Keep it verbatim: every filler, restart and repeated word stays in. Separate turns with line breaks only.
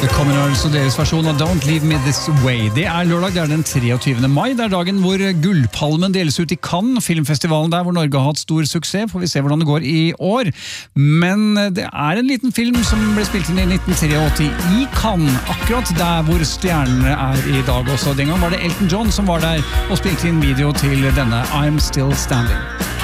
The Commoners og deres versjon av Don't Leave Me This Way. Det er lørdag, det er den treogtyvende mai. Det er dagen hvor Gullpalmen deles ut i Cannes, filmfestivalen der hvor Norge har hatt stor suksess. Får vi se hvordan det går i år. Men det er en liten film som ble spilt inn i nitten åttitre i Cannes, akkurat der hvor stjernene er i dag også. Den gang var det Elton John som var der og spilte inn video til denne I'm Still Standing.